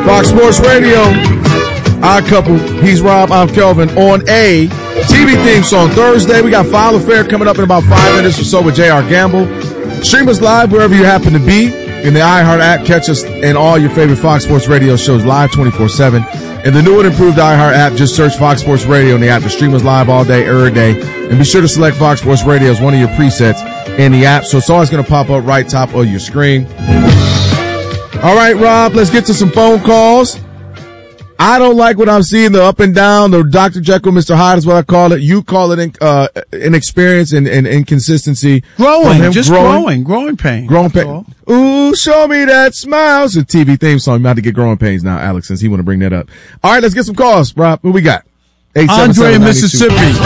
Fox Sports Radio. Our couple. He's Rob. I'm Kelvin. On a TV theme song Thursday. We got File Affair coming up in about 5 minutes or so with J.R. Gamble. Stream us live wherever you happen to be. In the iHeart app, catch us in all your favorite Fox Sports Radio shows live 24/7. In the new and improved iHeart app, just search Fox Sports Radio in the app to stream us live all day, every day. And be sure to select Fox Sports Radio as one of your presets in the app, so it's always going to pop up right top of your screen. All right, Rob, let's get to some phone calls. I don't like what I'm seeing, the up and down, the Dr. Jekyll, Mr. Hyde is what I call it. You call it inexperience and inconsistency. Growing pain. Growing pain. Ooh, show me that smile. It's a TV theme song. I'm about to get growing pains now, Alex, since he want to bring that up. All right, let's get some calls, Rob. Who we got? Andre in Mississippi. Alex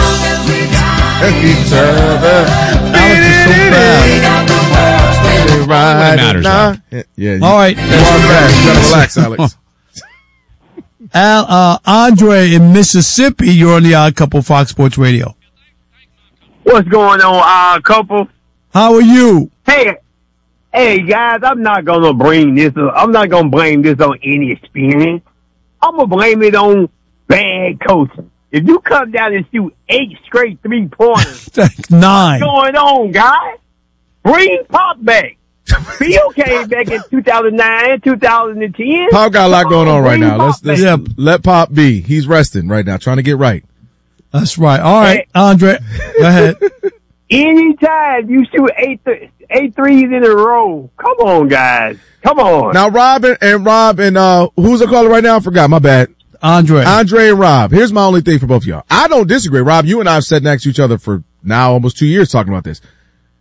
is so fast. Right matters now. Yeah. All right. You gotta relax, Alex. Andre in Mississippi, you're on the Odd Couple Fox Sports Radio. What's going on, Odd Couple? How are you? Hey, guys, I'm not gonna blame this on any experience. I'm gonna blame it on bad coaching. If you come down and shoot 8 straight 3-pointers, 9. what's going on, guys? Bring Pop back. Bill came back in 2009, 2010. Pop got a lot going on right now. Let's let Pop be. He's resting right now, trying to get right. That's right. All right, Andre, go ahead. Anytime you shoot 8 threes in a row, come on, guys. Come on. Now, Rob and who's the caller right now? I forgot. My bad. Andre and Rob. Here's my only thing for both of y'all. I don't disagree. Rob, you and I have sat next to each other for now almost 2 years talking about this.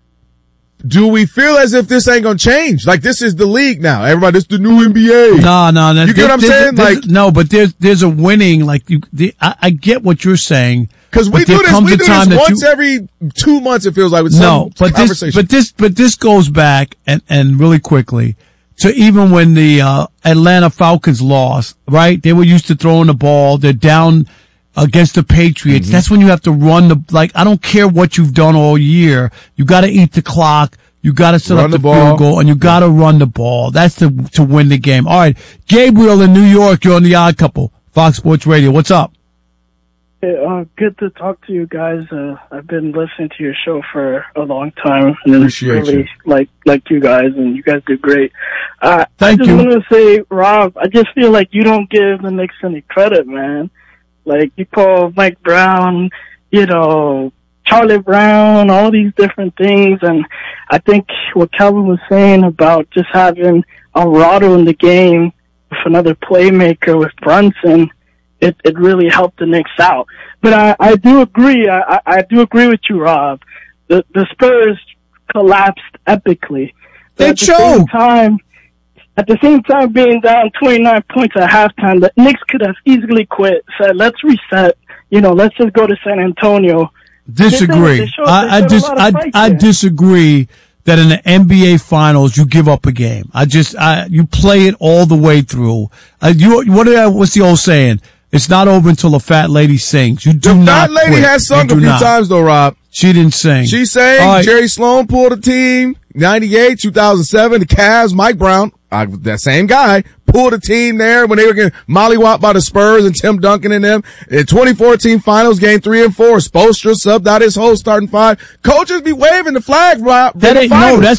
Do we feel as if this ain't gonna change? Like, this is the league now. Everybody, this is the new NBA. No. You get what I'm saying? No, but there's a winning, I get what you're saying. Cause we do this once every 2 months, it feels like, with some conversation. But this goes back and really quickly to even when the, Atlanta Falcons lost, right? They were used to throwing the ball. They're down against the Patriots. Mm-hmm. That's when you have to run I don't care what you've done all year. You gotta eat the clock. You gotta set up the field goal and you gotta run the ball. That's to win the game. All right. Gabriel in New York, you're on the Odd Couple, Fox Sports Radio. What's up? Hey, good to talk to you guys. I've been listening to your show for a long time and appreciate really you. like you guys, and you guys do great. Thank you. I just want to say, Rob, I just feel like you don't give the Knicks any credit, man. Like, you call Mike Brown, Charlie Brown, all these different things. And I think what Calvin was saying about just having Alvarado in the game with another playmaker with Brunson, it really helped the Knicks out. But I do agree. I do agree with you, Rob. The Spurs collapsed epically. They choked. At the same time, being down 29 points at halftime, the Knicks could have easily quit. Said, let's reset. Let's just go to San Antonio. Disagree. I disagree that in the NBA Finals you give up a game. You play it all the way through. What's the old saying? It's not over until a fat lady sings. You do not quit. The fat lady has sung a few times though, Rob. She didn't sing. She sang. Right. Jerry Sloan pulled a team. 98, 2007, the Cavs, Mike Brown, that same guy, pulled a team there when they were getting mollywopped by the Spurs and Tim Duncan and them. In 2014 Finals, game 3 and 4, Spoelstra subbed out his whole starting 5. Coaches be waving the flag, Rob. That's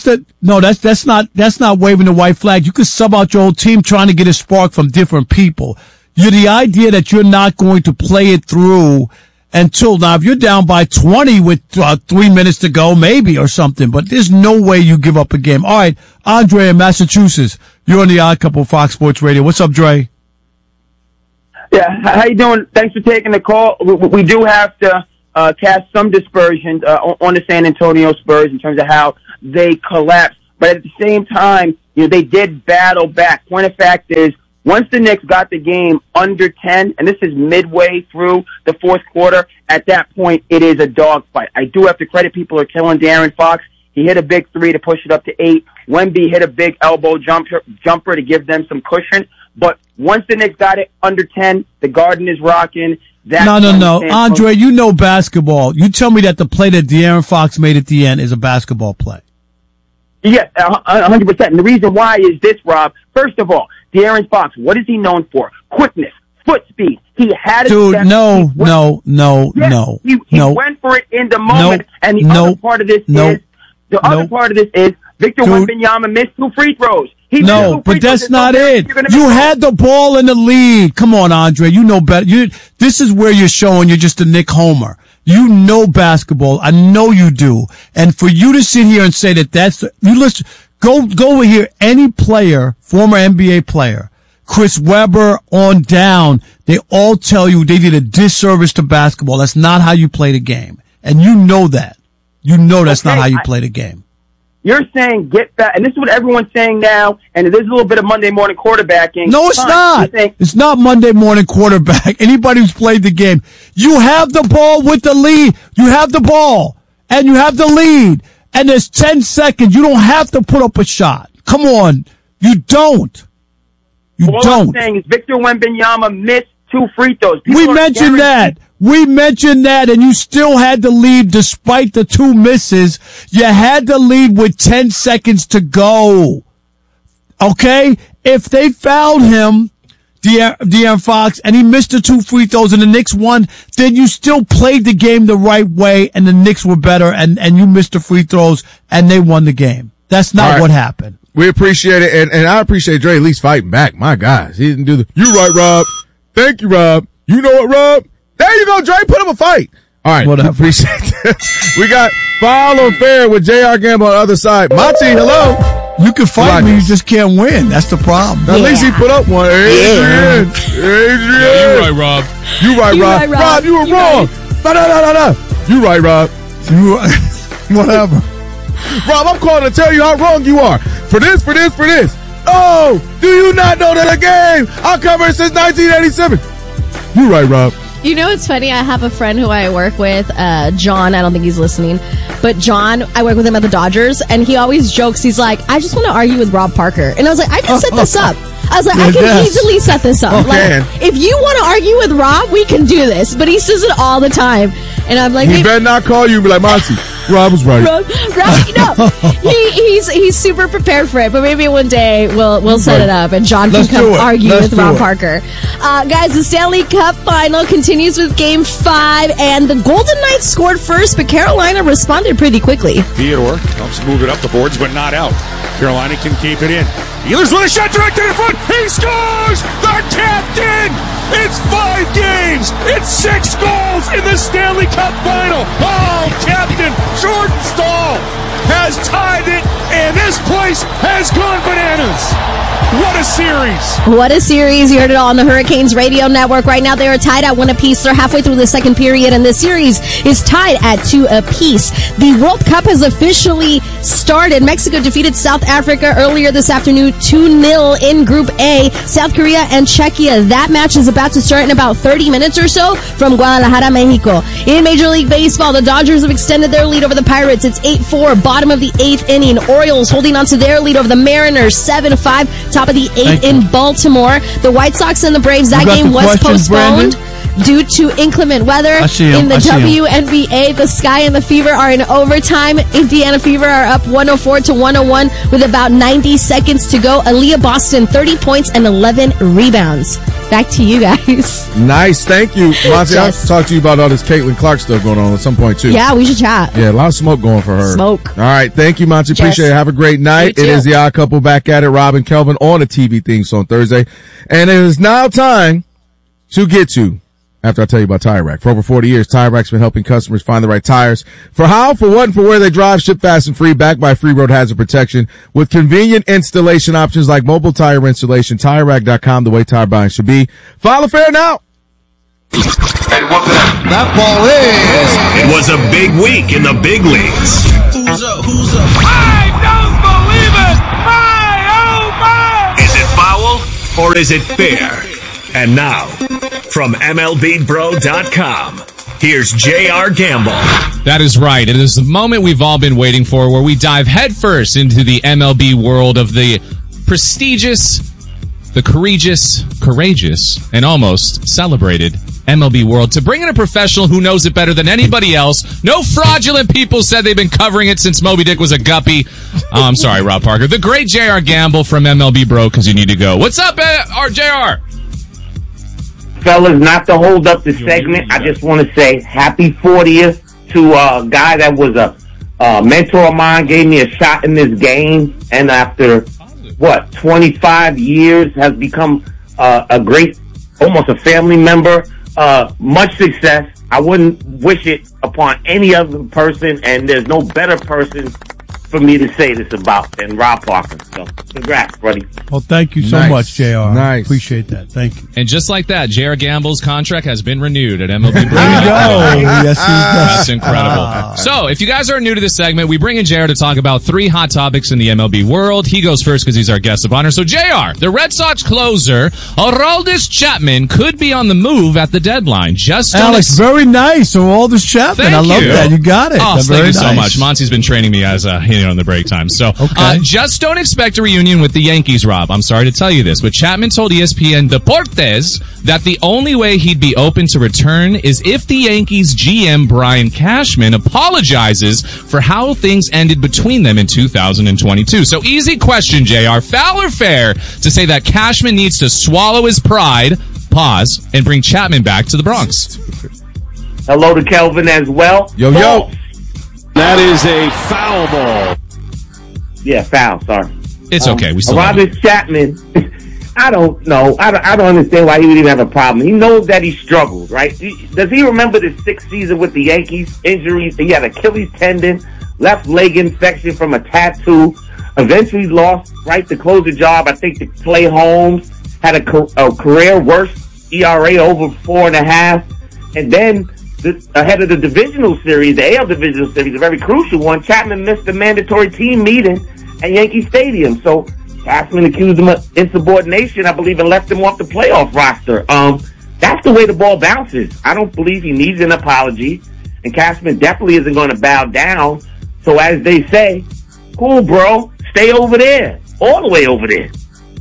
not waving the white flag. You could sub out your whole team trying to get a spark from different people. The idea that you're not going to play it through until now, if you're down by 20 with 3 minutes to go, maybe, or something, but there's no way you give up a game. All right, Andre in Massachusetts, you're on the Odd Couple Fox Sports Radio. What's up, Dre? Yeah, how you doing? Thanks for taking the call. We do have to cast some dispersions on the San Antonio Spurs in terms of how they collapsed, but at the same time, they did battle back. Point of fact is, once the Knicks got the game under 10, and this is midway through the fourth quarter, at that point, it is a dogfight. I do have to credit people who are killing De'Aaron Fox. He hit a big 3 to push it up to 8. Wemby hit a big elbow jumper to give them some cushion. But once the Knicks got it under 10, the Garden is rocking. No. Andre, you know basketball. You tell me that the play that De'Aaron Fox made at the end is a basketball play. Yes, 100%. And the reason why is this, Rob. First of all, De'Aaron Fox, what is he known for? Quickness, foot speed. He had a Dude, step. no. He went for it in the moment. And the other part of this is Victor Wembanyama missed 2 free throws. But that's not it. You had the ball in the lead. Come on, Andre. You know better. This is where you're showing you're just a Nick Homer. You know basketball. I know you do. And for you to sit here and say that go over here. Any player, former NBA player, Chris Webber on down, they all tell you they did a disservice to basketball. That's not how you play the game. And you know that. You know that's not how you play the game. You're saying get back, and this is what everyone's saying now, and there's a little bit of Monday morning quarterbacking. No, it's not. It's not Monday morning quarterback. Anybody who's played the game. You have the ball with the lead. You have the ball, and you have the lead, and there's 10 seconds. You don't have to put up a shot. Come on. You don't. All I'm saying is Victor Wembanyama missed 2 free throws. We mentioned that. And you still had the lead despite the 2 misses. You had the lead with 10 seconds to go. Okay? If they fouled him, De'Aaron Fox, and he missed the 2 free throws and the Knicks won, then you still played the game the right way and the Knicks were better and you missed the free throws and they won the game. That's not what happened. We appreciate it, and I appreciate Dre at least fighting back. My gosh, he didn't do you right, Rob. Thank you, Rob. You know what, Rob? There you go, Dre. Put him a fight. All right. Whatever. Appreciate that. We got Foul or Fair with J.R. Gamble on the other side. Monty, hello. You can fight me. You just can't win. That's the problem. At least he put up one. Adrian. Yeah, you right, Rob. You right, Rob. Rob, you were wrong. No. You right, Rob. Whatever. Rob, I'm calling to tell you how wrong you are. For this. Oh, do you not know that a game I'll cover it since 1987? You right, Rob. You know, it's funny. I have a friend who I work with, John. I don't think he's listening. But John, I work with him at the Dodgers, and he always jokes. He's like, I just want to argue with Rob Parker. And I was like, I can set this up. I was like, I can easily set this up. Like, if you want to argue with Rob, we can do this. But he says it all the time. And I'm like, he better not call you and be like, Monty, Rob was right. Rob, no, he's super prepared for it. But maybe one day we'll set it up and John can come argue with Rob Parker. Guys, the Stanley Cup final continues with Game 5, and the Golden Knights scored first, but Carolina responded pretty quickly. Theodore helps move it up the boards, but not out. Carolina can keep it in. Ehlers with a shot directed in front. He scores! The captain! It's 5 games! It's 6 goals in the Stanley Cup final! Oh, Captain Jordan Staal has tied it, and this place has gone bananas! What a series! What a series. You heard it all on the Hurricanes Radio Network. Right now, they are tied at 1 apiece. They're halfway through the second period, and this series is tied at 2 apiece. The World Cup has officially started. Mexico defeated South Africa earlier this afternoon 2-0 in Group A. South Korea and Czechia. That match is about to start in about 30 minutes or so from Guadalajara, Mexico. In Major League Baseball, the Dodgers have extended their lead over the Pirates. It's 8-4, bottom of the 8th inning. Orioles holding on to their lead over the Mariners, 7-5, top of the 8th in Baltimore. The White Sox and the Braves, that game was postponed due to inclement weather. In the WNBA, the Sky and the Fever are in overtime. Indiana Fever are up 104-101 with about 90 seconds to go. Aaliyah Boston, 30 points and 11 rebounds. Back to you guys. Nice. Thank you, Monty. I'll talk to you about all this Caitlin Clark stuff going on at some point, too. Yeah, we should chat. Yeah, a lot of smoke going for her. Smoke. All right. Thank you, Monty. Appreciate it. Have a great night. It is the Odd Couple back at it. Rob and Kelvin on the TV things on Thursday. And it is now time to get to, after I tell you about Tire Rack. For over 40 years, Tire Rack's been helping customers find the right tires for how, for what, and for where they drive. Ship fast and free, backed by free road hazard protection with convenient installation options like mobile tire installation. TireRack.com, the way tire buying should be. File a fair now. That ball is. It was a big week in the big leagues. Who's up? I don't believe it! My, oh my! Is it foul or is it fair? And now, from MLBBro.com, here's J.R. Gamble. That is right. It is the moment we've all been waiting for, where we dive headfirst into the MLB world of the prestigious, the courageous, and almost celebrated MLB world to bring in a professional who knows it better than anybody else. No fraudulent people said they've been covering it since Moby Dick was a guppy. Oh, I'm sorry, Rob Parker. The great J.R. Gamble from MLB Bro, because you need to go. What's up, JR? Fellas, not to hold up the segment, I just want to say happy 40th to a guy that was a mentor of mine, gave me a shot in this game, and after, 25 years has become a great, almost a family member. Much success. I wouldn't wish it upon any other person, and there's no better person for me to say this about than Rob Parker. So, congrats, buddy. Well, thank you so much, JR. Nice. Appreciate that. Thank you. And just like that, J.R. Gamble's contract has been renewed at MLB. There you go. Yes, he does. That's incredible. So, if you guys are new to this segment, we bring in JR to talk about 3 hot topics in the MLB world. He goes first because he's our guest of honor. So, JR, the Red Sox closer, Aroldis Chapman, could be on the move at the deadline. Alex, very nice. Aroldis Chapman. Thank I love you. that. You got it. Oh, That's thank very you so nice. much. Monty's been training me as on the break time. So, Okay. just don't expect a reunion with the Yankees, Rob. I'm sorry to tell you this, but Chapman told ESPN Deportes that the only way he'd be open to return is if the Yankees GM Brian Cashman apologizes for how things ended between them in 2022. So, easy question, JR. Foul or fair to say that Cashman needs to swallow his pride, pause, and bring Chapman back to the Bronx? Hello to Kelvin as well. Yo. That is a foul ball. Yeah, foul, sorry. It's okay. We still have it. Aroldis Chapman, I don't know. I don't understand why he would even have a problem. He knows that he struggled, right? Does he remember the 6th season with the Yankees? Injuries. He had Achilles tendon, left leg infection from a tattoo. Eventually lost, right, to close the job, I think, to Clay Holmes. Had a career worst ERA over 4.5. And then ahead of the divisional series, the AL divisional series, a very crucial one, Chapman missed the mandatory team meeting at Yankee Stadium. So Cashman accused him of insubordination, I believe, and left him off the playoff roster. That's the way the ball bounces. I don't believe he needs an apology, and Cashman definitely isn't going to bow down. So as they say, cool, bro, stay over there, all the way over there.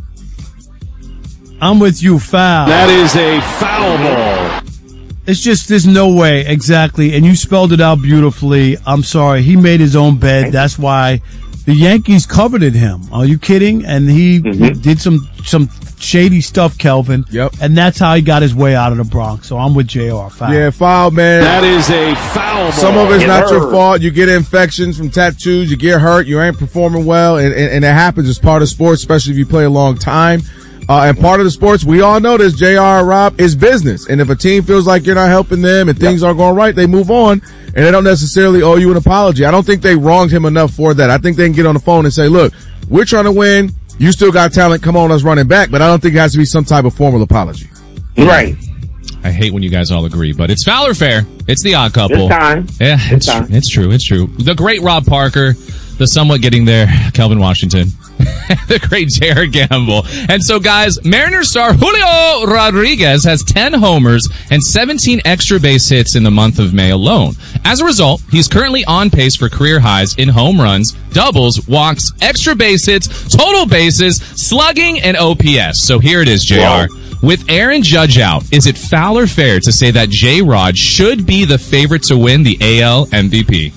I'm with you, foul. That is a foul ball. It's just, there's no way, exactly. And you spelled it out beautifully. I'm sorry. He made his own bed. That's why the Yankees coveted him. Are you kidding? And he did some shady stuff, Kelvin. Yep. And that's how he got his way out of the Bronx. So I'm with JR. Foul. Yeah, foul, man. That is a foul ball. Some of it's not your fault. You get infections from tattoos. You get hurt. You ain't performing well. And it happens as part of sports, especially if you play a long time. And part of the sports, we all know this, JR, Rob, is business. And if a team feels like you're not helping them and things aren't going right, they move on. And they don't necessarily owe you an apology. I don't think they wronged him enough for that. I think they can get on the phone and say, look, we're trying to win. You still got talent. Come on, let's run it back. But I don't think it has to be some type of formal apology. Right. I hate when you guys all agree, but it's foul or fair. It's the odd couple. This time. Yeah, it's true. The great Rob Parker, the somewhat getting there, Kelvin Washington, the great J.R. Gamble. And so, guys, Mariners star Julio Rodriguez has 10 homers and 17 extra base hits in the month of May alone. As a result, he's currently on pace for career highs in home runs, doubles, walks, extra base hits, total bases, slugging, and OPS. So here it is, JR. Wow. With Aaron Judge out, is it foul or fair to say that J-Rod should be the favorite to win the AL MVP?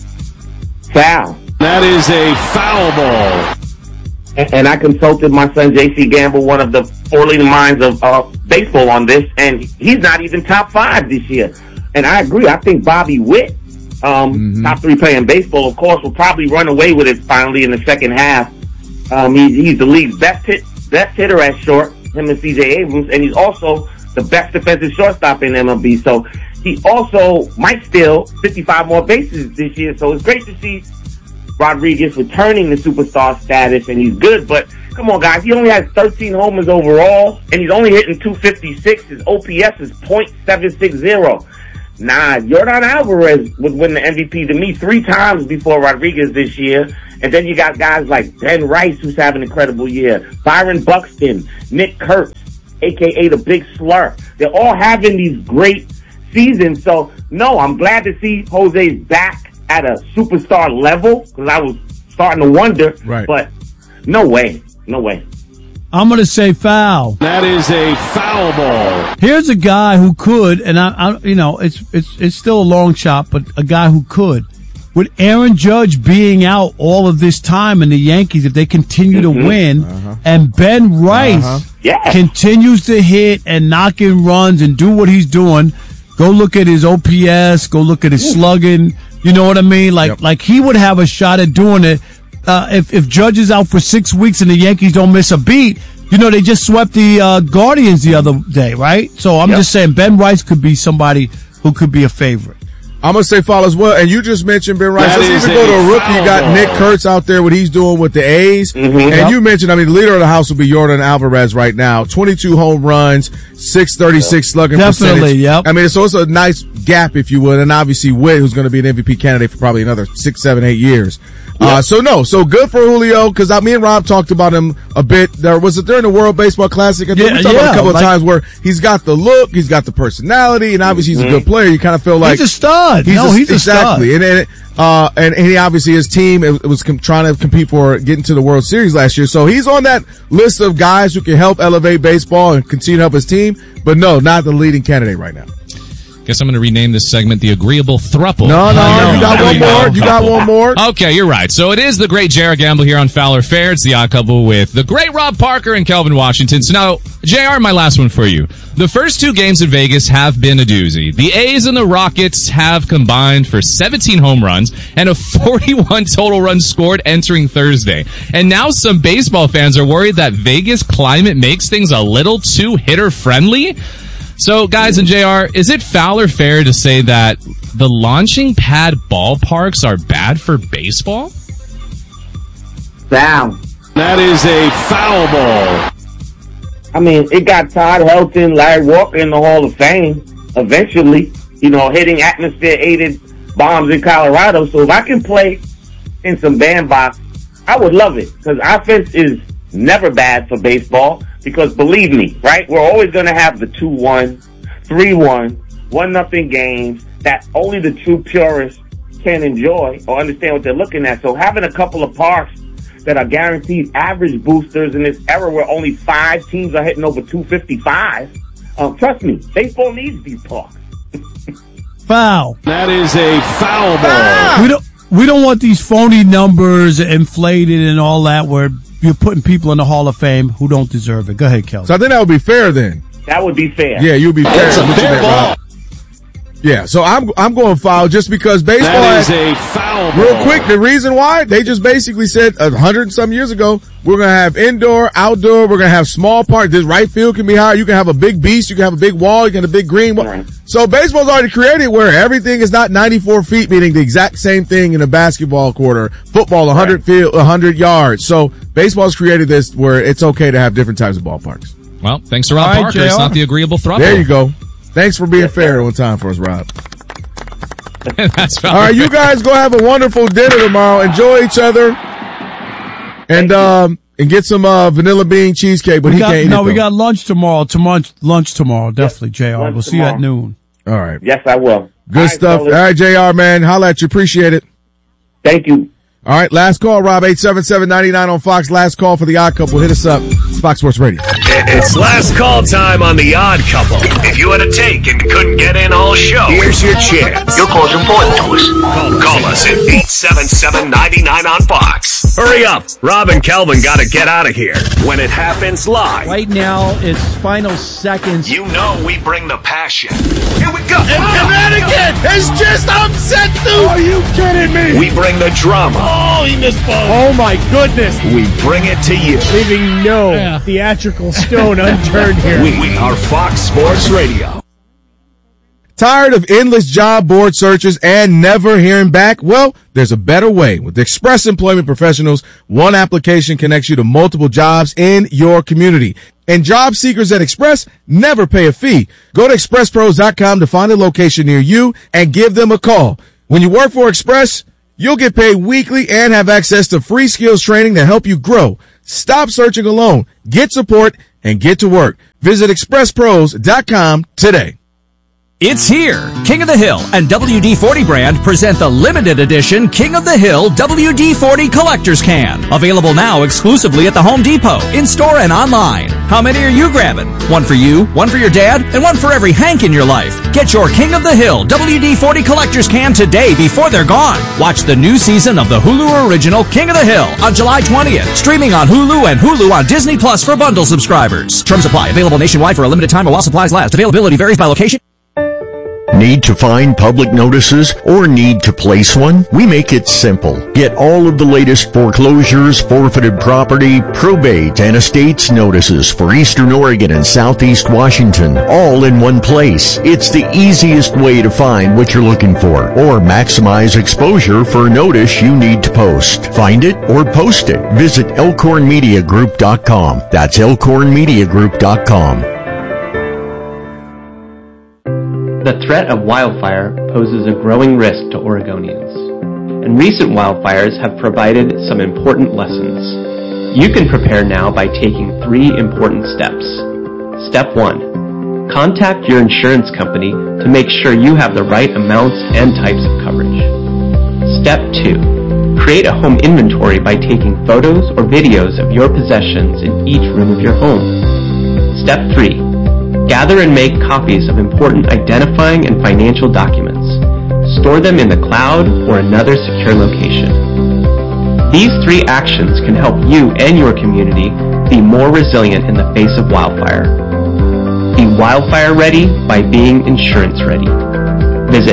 Foul. That is a foul ball. And I consulted my son, J.C. Gamble, one of the four-leading minds of baseball on this, and he's not even top 5 this year. And I agree. I think Bobby Witt, top 3 player in baseball, of course, will probably run away with it finally in the second half. He's the league's best hitter at short, him and C.J. Abrams, and he's also the best defensive shortstop in MLB. So he also might steal 55 more bases this year. So it's great to see Rodriguez returning to superstar status, and he's good. But come on, guys, he only has 13 homers overall, and he's only hitting .256. His OPS is .760. Nah, Yordan Alvarez would win the MVP to me 3 times before Rodriguez this year. And then you got guys like Ben Rice, who's having an incredible year, Byron Buxton, Nick Kurtz, a.k.a. the Big Slur. They're all having these great seasons. So, no, I'm glad to see Jose's back at a superstar level, because I was starting to wonder. Right. But no way. No way. I'm going to say foul. That is a foul ball. Here's a guy who could, and I you know, it's still a long shot, but a guy who could. With Aaron Judge being out all of this time in the Yankees, if they continue to win, and Ben Rice continues to hit and knock in runs and do what he's doing, go look at his OPS, go look at his slugging. You know what I mean? Like he would have a shot at doing it. If Judge is out for 6 weeks and the Yankees don't miss a beat, you know, they just swept the Guardians the other day, right? So I'm just saying Ben Rice could be somebody who could be a favorite. I'm going to say foul as well. And you just mentioned Ben Rice. Let's even go to a rookie. You got Nick Kurtz out there, what he's doing with the A's. And you mentioned, I mean, the leader of the house will be Yordan Alvarez right now. 22 home runs, 636 slugging percentage. Yep. I mean, so it's a nice gap, if you would. And obviously Witt, who's going to be an MVP candidate for probably another 6, 7, 8 years. So good for Julio, because me and Rob talked about him a bit. Was it during the World Baseball Classic? I think we talked about a couple of times where he's got the look, he's got the personality, and obviously he's a good player. You kind of feel like he's a stud. He's a stud. And he obviously, his team was trying to compete for getting to the World Series last year. So he's on that list of guys who can help elevate baseball and continue to help his team. But no, not the leading candidate right now. Guess I'm going to rename this segment the Agreeable Thruple. No, you got one more. You got one more. Okay, you're right. So it is the great Jared Gamble here on Fowler Fair. It's the odd couple with the great Rob Parker and Kelvin Washington. So now, JR, my last one for you. The first 2 games in Vegas have been a doozy. The A's and the Rockets have combined for 17 home runs and a 41 total runs scored entering Thursday. And now some baseball fans are worried that Vegas climate makes things a little too hitter-friendly. So, guys and JR, is it foul or fair to say that the launching pad ballparks are bad for baseball? Foul. That is a foul ball. I mean, it got Todd Helton, Larry Walker in the Hall of Fame eventually, you know, hitting atmosphere-aided bombs in Colorado. So if I can play in some bandbox, I would love it, because offense is never bad for baseball. Because believe me, right, we're always going to have the 2-1, 3-1, 1-0 games that only the true purists can enjoy or understand what they're looking at. So having a couple of parks that are guaranteed average boosters in this era where only 5 teams are hitting over 255, trust me, baseball needs these parks. Foul. That is a foul ball. We don't want these phony numbers inflated and all that where you're putting people in the Hall of Fame who don't deserve it. Go ahead, Kelvin. So I think that would be fair then. That would be fair. Yeah, you'd be fair. That's a fair ball. Yeah, so I'm going foul just because baseball. That is a foul ball. Real quick, the reason why, they just basically said 100 and some years ago, we're going to have indoor, outdoor, we're going to have small park. This right field can be higher. You can have a big beast. You can have a big wall. You can have a big green wall. Right. So baseball's already created where everything is not 94 feet, meaning the exact same thing in a basketball court or football, 100 yards. So baseball's created this where it's okay to have different types of ballparks. Well, thanks to Rob Parker. It's not the Agreeable Thruple. There you go. Thanks for being fair on time for us, Rob. That's all right, you guys go have a wonderful dinner tomorrow. Enjoy each other, and get some vanilla bean cheesecake. But we got lunch tomorrow. Lunch tomorrow, definitely, JR. We'll see you at noon. All right. Yes, I will. Good stuff. All right, JR, man. Holla at you. Appreciate it. Thank you. All right, last call, Rob, 877-99 on Fox. Last call for the Odd Couple. Hit us up. It's Fox Sports Radio. It's last call time on the Odd Couple. If you had a take and couldn't get in all show, here's your chance. Your call's important to us. Call us at 877-99 on Fox. Hurry up. Rob and Kelvin got to get out of here. When it happens live. Right now, it's final seconds. You know we bring the passion. Here we go. And Connecticut has just upset Duke. Are you kidding me? We bring the drama. Oh, he missed ball. Oh, my goodness. We bring it to you. Leaving no theatrical stone unturned here. We are Fox Sports Radio. Tired of endless job board searches and never hearing back? Well, there's a better way. With Express Employment Professionals, one application connects you to multiple jobs in your community. And job seekers at Express never pay a fee. Go to expresspros.com to find a location near you and give them a call. When you work for Express, you'll get paid weekly and have access to free skills training to help you grow. Stop searching alone. Get support and get to work. Visit expresspros.com today. It's here! King of the Hill and WD-40 brand present the limited edition King of the Hill WD-40 Collector's Can. Available now exclusively at the Home Depot, in-store and online. How many are you grabbing? One for you, one for your dad, and one for every Hank in your life. Get your King of the Hill WD-40 Collector's Can today before they're gone. Watch the new season of the Hulu original King of the Hill on July 20th. Streaming on Hulu and Hulu on Disney Plus for bundle subscribers. Terms apply. Available nationwide for a limited time while supplies last. Availability varies by location. Need to find public notices or need to place one? We make it simple. Get all of the latest foreclosures, forfeited property, probate, and estates notices for Eastern Oregon and Southeast Washington, all in one place. It's the easiest way to find what you're looking for or maximize exposure for a notice you need to post. Find it or post it. Visit elkhornmediagroup.com. That's elkhornmediagroup.com. The threat of wildfire poses a growing risk to Oregonians, and recent wildfires have provided some important lessons. You can prepare now by taking 3 important steps. Step 1. Contact your insurance company to make sure you have the right amounts and types of coverage. Step 2. Create a home inventory by taking photos or videos of your possessions in each room of your home. Step 3. Gather and make copies of important identifying and financial documents. Store them in the cloud or another secure location. These 3 actions can help you and your community be more resilient in the face of wildfire. Be wildfire ready by being insurance ready. Visit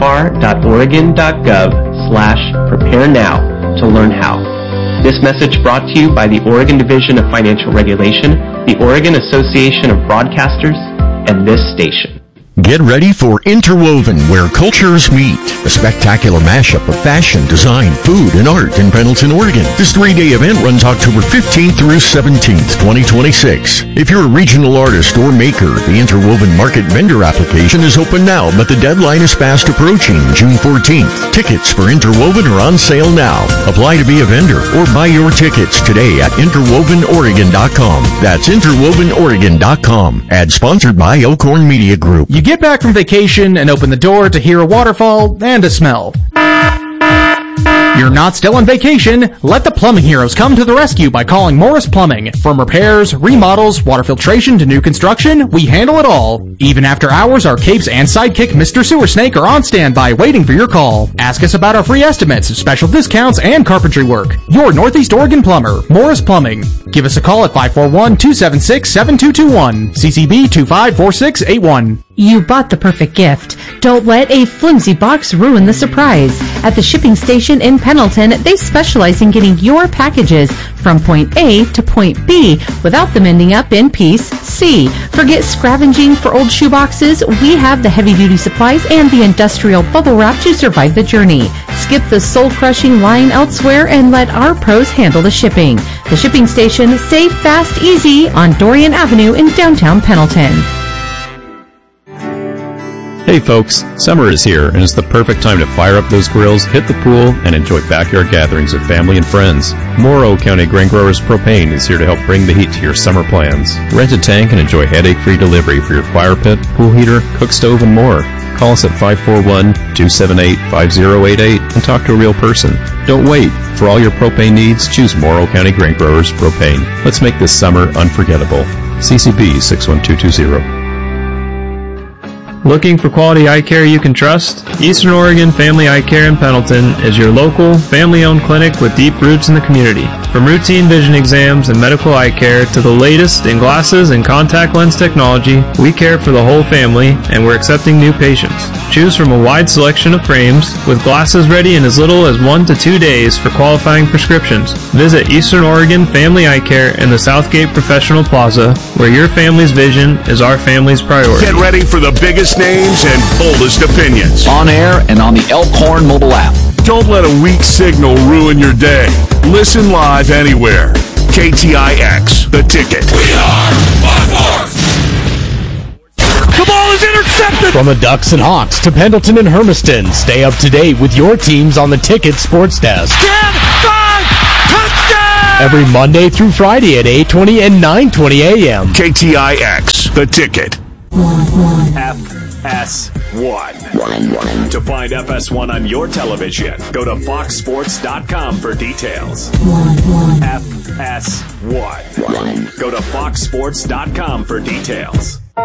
dfr.oregon.gov/prepare now to learn how. This message brought to you by the Oregon Division of Financial Regulation, the Oregon Association of Broadcasters, and this station. Get ready for Interwoven, where cultures meet. A spectacular mashup of fashion, design, food, and art in Pendleton, Oregon. This 3-day event runs October 15th through 17th, 2026. If you're a regional artist or maker, the Interwoven Market Vendor application is open now, but the deadline is fast approaching, June 14th. Tickets for Interwoven are on sale now. Apply to be a vendor or buy your tickets today at interwovenoregon.com. That's interwovenoregon.com. Ad sponsored by Elkhorn Media Group. You get back from vacation and open the door to hear a waterfall and a smell. You're not still on vacation. Let the plumbing heroes come to the rescue by calling Morris Plumbing. From repairs, remodels, water filtration to new construction, we handle it all. Even after hours, our capes and sidekick Mr. Sewer Snake are on standby waiting for your call. Ask us about our free estimates, special discounts, and carpentry work. Your Northeast Oregon plumber, Morris Plumbing. Give us a call at 541-276-7221. CCB 254681. You bought the perfect gift. Don't let a flimsy box ruin the surprise. At the shipping station in Pendleton, they specialize in getting your packages from point A to point B without them ending up in piece C. Forget scavenging for old shoeboxes. We have the heavy-duty supplies and the industrial bubble wrap to survive the journey. Skip the soul-crushing line elsewhere and let our pros handle the shipping. The shipping station, safe, fast, easy on Dorian Avenue in downtown Pendleton. Hey folks, summer is here and it's the perfect time to fire up those grills, hit the pool, and enjoy backyard gatherings with family and friends. Morrow County Grain Growers Propane is here to help bring the heat to your summer plans. Rent a tank and enjoy headache-free delivery for your fire pit, pool heater, cook stove, and more. Call us at 541-278-5088 and talk to a real person. Don't wait. For all your propane needs, choose Morrow County Grain Growers Propane. Let's make this summer unforgettable. CCB 61220. Looking for quality eye care you can trust? Eastern Oregon Family Eye Care in Pendleton is your local, family-owned clinic with deep roots in the community. From routine vision exams and medical eye care to the latest in glasses and contact lens technology, we care for the whole family and we're accepting new patients. Choose from a wide selection of frames with glasses ready in as little as 1 to 2 days for qualifying prescriptions. Visit Eastern Oregon Family Eye Care in the Southgate Professional Plaza, where your family's vision is our family's priority. Get ready for the biggest names and boldest opinions. On air and on the Elkhorn mobile app. Don't let a weak signal ruin your day. Listen live anywhere. KTIX, The Ticket. We are Buckforce. The ball is intercepted! From the Ducks and Hawks to Pendleton and Hermiston, stay up to date with your teams on the Ticket Sports Desk. 10-5 touchdown! Every Monday through Friday at 8:20 and 9:20 a.m. KTIX, The Ticket. FS1. To find FS1 on your television, go to foxsports.com for details. FS1. Go to foxsports.com for details.